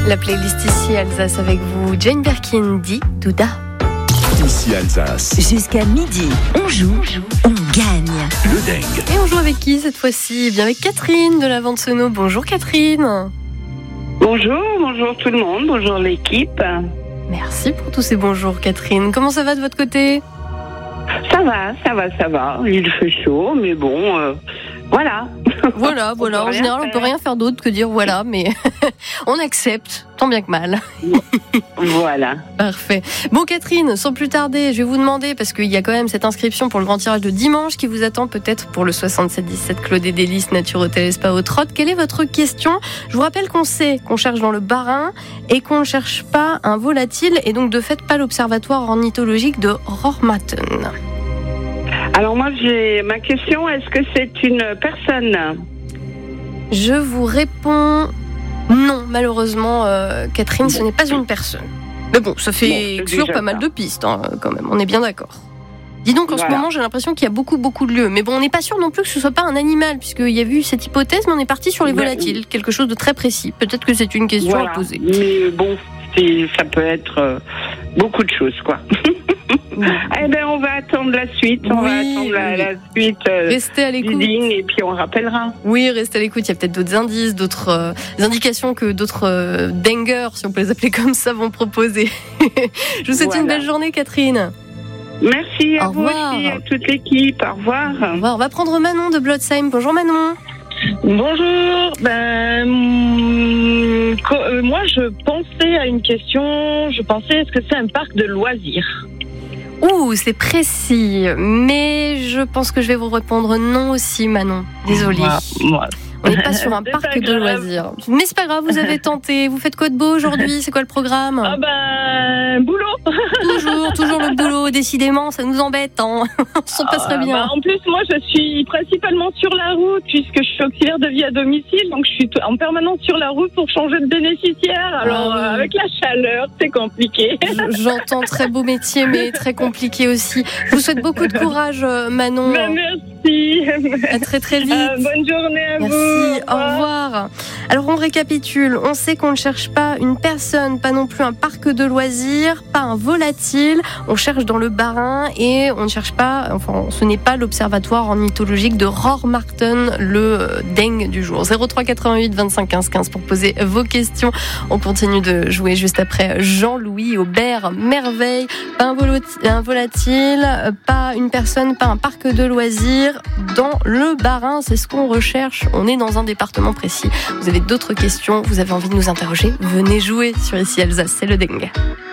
La playlist Ici Alsace avec vous, Jane Birkin dit Douda. Ici Alsace. Jusqu'à midi, on joue, on gagne. Le Deng. Et on joue avec qui cette fois-ci? Bien avec Catherine de la Vente-Senot. Bonjour Catherine. Bonjour tout le monde, bonjour l'équipe. Merci pour tous ces bonjours Catherine. Comment ça va de votre côté? Ça va. Il fait chaud, mais bon, voilà. Voilà. En général, on peut rien faire d'autre que dire voilà, mais on accepte, tant bien que mal. Voilà. Parfait. Bon Catherine, sans plus tarder, je vais vous demander, parce qu'il y a quand même cette inscription pour le grand tirage de dimanche qui vous attend peut-être pour le 77-17 Claude et Délices Nature Hôtel Spa au Trot. Quelle est votre question? Je vous rappelle qu'on sait qu'on cherche dans le Bas-Rhin et qu'on ne cherche pas un volatile et donc de fait pas l'observatoire ornithologique de Rormatten. Alors moi j'ai ma question, est-ce que c'est une personne? Je vous réponds non, malheureusement Catherine, ce n'est pas une personne. Mais bon, ça fait exclure pas mal de pistes quand même, on est bien d'accord. Dis donc, en ce moment, j'ai l'impression qu'il y a beaucoup de lieux. Mais bon, on n'est pas sûr non plus que ce soit pas un animal, puisqu'il y a eu cette hypothèse, mais on est parti sur les volatiles, quelque chose de très précis. Peut-être que c'est une question à poser. Mais bon, ça peut être beaucoup de choses, quoi. Eh ben, on va attendre la suite. On va attendre la suite. Restez à l'écoute. Et puis on rappellera. Oui, restez à l'écoute. Il y a peut-être d'autres indices, d'autres indications que d'autres dingers, si on peut les appeler comme ça, vont proposer. Je vous souhaite une belle journée, Catherine. Merci à vous aussi, à toute l'équipe. Au revoir. Au revoir. On va prendre Manon de Blotzheim. Bonjour Manon. Bonjour. Moi, je pensais à une question. Je pensais, est-ce que c'est un parc de loisirs? Ouh, c'est précis, mais je pense que je vais vous répondre non aussi, Manon. Désolée. On n'est pas sur un parc de loisirs. Mais c'est pas grave, vous avez tenté. Vous faites quoi de beau aujourd'hui? C'est quoi le programme? Boulot. Toujours le boulot. Décidément, ça nous embête. On s'en passerait bien. En plus, moi, je suis principalement sur la route puisque je suis auxiliaire de vie à domicile. Donc, je suis en permanence sur la route pour changer de bénéficiaire. Alors, avec la chaleur, c'est compliqué. J'entends très beau métier, mais très compliqué aussi. Je vous souhaite beaucoup de courage, Manon. Merci. À très vite. Bonne journée à vous. Merci, au revoir. Alors on récapitule, on sait qu'on ne cherche pas une personne, pas non plus un parc de loisirs, pas un volatile, on cherche dans le Bas-Rhin et on ne cherche pas, ce n'est pas l'observatoire ornithologique de Rormatten, le Deng du jour. 03 88 25 15 15 pour poser vos questions. On continue de jouer juste après Jean-Louis Aubert, Merveille, pas un volatile, pas une personne, pas un parc de loisirs dans le Bas-Rhin, c'est ce qu'on recherche. On est dans un département précis. Vous avez d'autres questions, vous avez envie de nous interroger, venez jouer sur Ici Alsace, c'est le Deng.